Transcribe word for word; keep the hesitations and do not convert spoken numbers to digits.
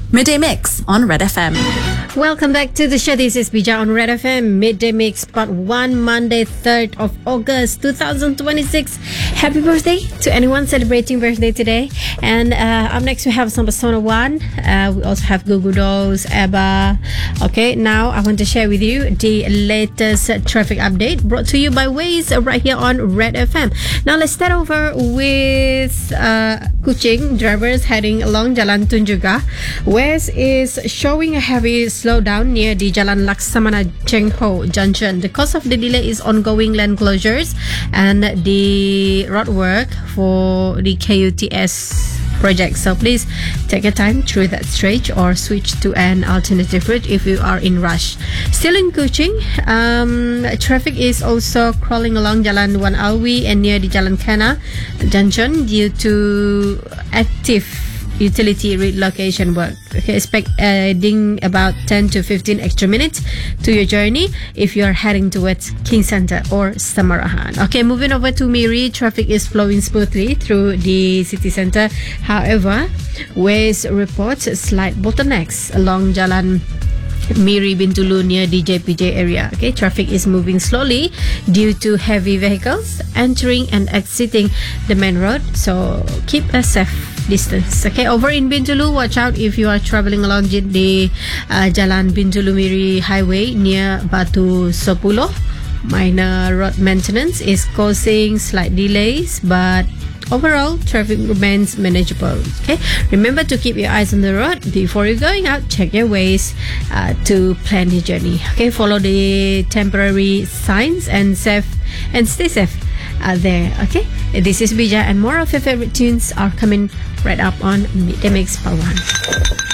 Midday Mix on Red F M. Welcome back to the show. This is Bija on Red F M Midday Mix Part one, Monday third of August twenty twenty-six. Happy birthday to anyone celebrating birthday today. And uh, up next we have some Persona one. Uh, we also have Goo Goo Dolls, ABBA. Okay, now I want to share with you the latest traffic update brought to you by Waze right here on Red F M. Now let's start over with uh, Kuching drivers heading along Jalan Tunjungan. Waze is showing a heavy slowdown near the Jalan Laksamana Cheng Ho junction. The cause of the delay is ongoing lane closures and the road work for the K U T S project. So please take your time through that stretch or switch to an alternative route if you are in rush. Still in Kuching, um, traffic is also crawling along Jalan Wan Alwi and near the Jalan Kana junction due to active utility relocation work. Okay, expect adding about ten to fifteen extra minutes to your journey if you are heading towards King Center or Samarahan. Okay, moving over to Miri, traffic is flowing smoothly through the city center. However, Waze reports slight bottlenecks along Jalan Miri Bintulu near the J P J area. Okay, traffic is moving slowly due to heavy vehicles entering and exiting the main road, so keep a safe distance. Okay, over in Bintulu, watch out if you are traveling along the uh, Jalan Bintulu Miri highway near Batu Sopulo. Minor road maintenance is causing slight delays, but overall, traffic remains manageable. Okay, remember to keep your eyes on the road before you're going out. Check your ways uh, to plan your journey. Okay, follow the temporary signs and safe and stay safe uh, there. Okay, this is Bija, and more of your favorite tunes are coming right up on Midday Mix Part one.